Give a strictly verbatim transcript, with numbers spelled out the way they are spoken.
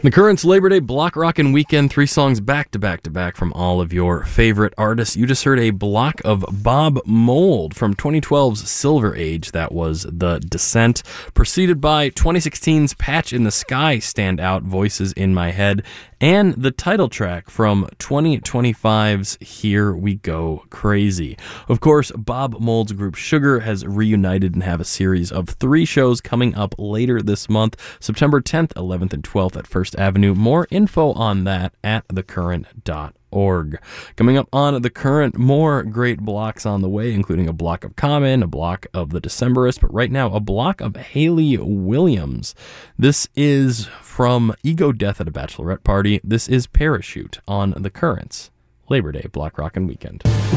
The Current's Labor Day Block Rockin' Weekend, three songs back to back to back from all of your favorite artists. You just heard a block of Bob Mould from twenty twelve's Silver Age, that was The Descent, preceded by twenty sixteen's Patch in the Sky, Stand Out, Voices in My Head, and the title track from twenty twenty-five's Here We Go Crazy. Of course, Bob Mould's group Sugar has reunited and have a series of three shows coming up later this month, September tenth, eleventh, and twelfth at First Avenue. More info on that at the current dot org. Coming up on The Current, more great blocks on the way, including a block of Common, a block of The Decemberists, but right now a block of Hayley Williams. This is from Ego Death at a Bachelorette Party. This is Parachute on The Current's Labor Day Block Rockin' Weekend.